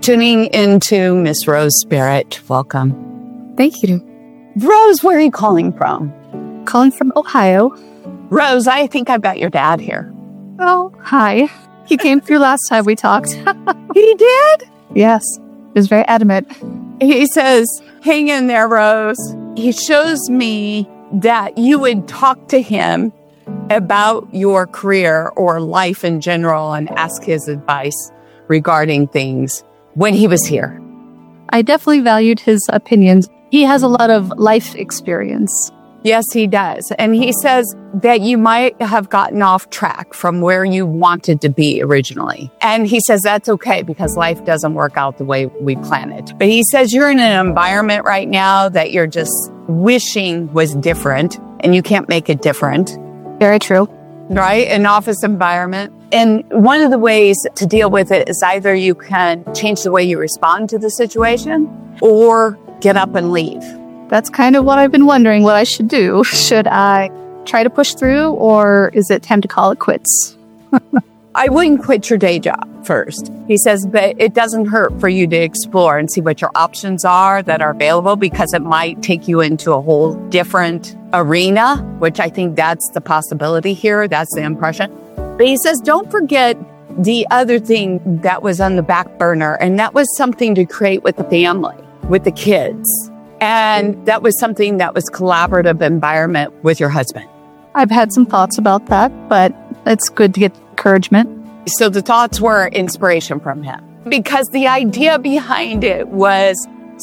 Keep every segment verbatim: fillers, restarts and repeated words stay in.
tuning into Miss Rose Spirit. Welcome. Thank you. Rose, where are you calling from? Calling from Ohio. Rose, I think I've got your dad here. Oh, hi. He came through last time we talked. He did? Yes. He was very adamant. He says, hang in there, Rose. He shows me that you would talk to him about your career or life in general and ask his advice regarding things when he was here. I definitely valued his opinions. He has a lot of life experience. Yes, he does. And he says that you might have gotten off track from where you wanted to be originally. And he says that's okay because life doesn't work out the way we plan it. But he says you're in an environment right now that you're just wishing was different and you can't make it different. Very true. Right? An office environment. And one of the ways to deal with it is either you can change the way you respond to the situation or get up and leave. That's kind of what I've been wondering what I should do. Should I try to push through or is it time to call it quits? I wouldn't quit your day job first. He says, but it doesn't hurt for you to explore and see what your options are that are available because it might take you into a whole different arena, which I think that's the possibility here. That's the impression. But he says, don't forget the other thing that was on the back burner. And that was something to create with the family, with the kids. And that was something that was collaborative environment with your husband. I've had some thoughts about that, but it's good to get encouragement. So the thoughts were inspiration from him because the idea behind it was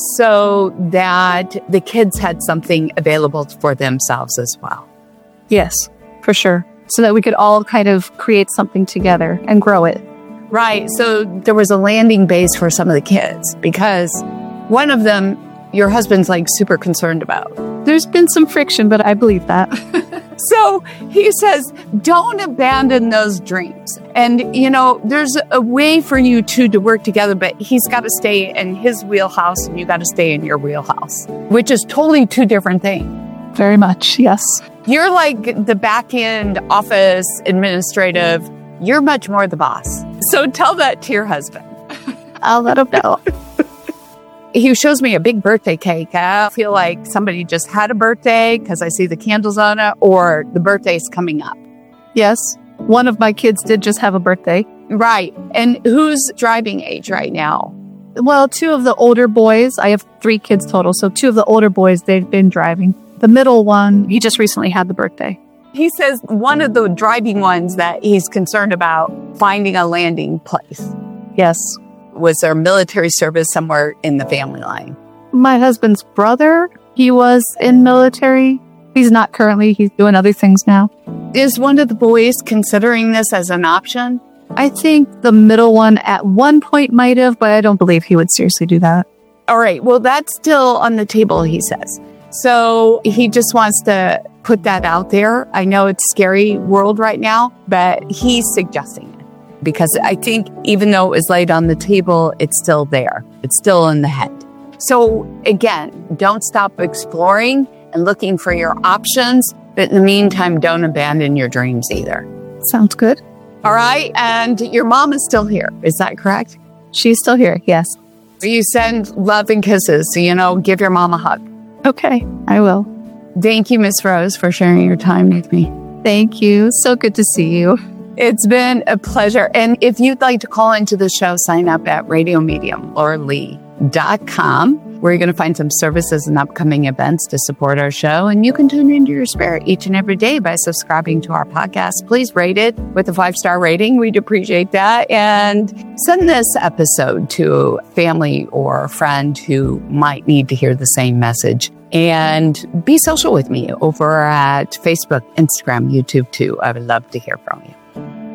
so that the kids had something available for themselves as well. Yes, for sure. So that we could all kind of create something together and grow it. Right. So there was a landing base for some of the kids because one of them, your husband's like super concerned about. There's been some friction, but I believe that. So he says, don't abandon those dreams. And, you know, there's a way for you two to work together, but he's got to stay in his wheelhouse and you got to stay in your wheelhouse, which is totally two different things. Very much, yes. You're like the back end office administrative. You're much more the boss. So tell that to your husband. I'll let him know. He shows me a big birthday cake. I feel like somebody just had a birthday because I see the candles on it, or the birthday's coming up. Yes. One of my kids did just have a birthday. Right. And who's driving age right now? Well, two of the older boys, I have three kids total. So two of the older boys, they've been driving. The middle one, he just recently had the birthday. He says one of the driving ones that he's concerned about finding a landing place. Yes. Was there military service somewhere in the family line? My husband's brother, he was in military. He's not currently. He's doing other things now. Is one of the boys considering this as an option? I think the middle one at one point might have, but I don't believe he would seriously do that. All right. Well, that's still on the table, he says. So he just wants to put that out there. I know it's a scary world right now, but he's suggesting it. Because I think even though it was laid on the table, it's still there. It's still in the head. So again, don't stop exploring and looking for your options. But in the meantime, don't abandon your dreams either. Sounds good. All right. And your mom is still here. Is that correct? She's still here. Yes. You send love and kisses. So, you know, give your mom a hug. Okay. I will. Thank you, Miss Rose, for sharing your time with me. Thank you. So good to see you. It's been a pleasure. And if you'd like to call into the show, sign up at radio medium laura lee dot com, where you're going to find some services and upcoming events to support our show. And you can tune into your spirit each and every day by subscribing to our podcast. Please rate it with a five-star rating. We'd appreciate that. And send this episode to a family or a friend who might need to hear the same message. And be social with me over at Facebook, Instagram, YouTube too. I would love to hear from you.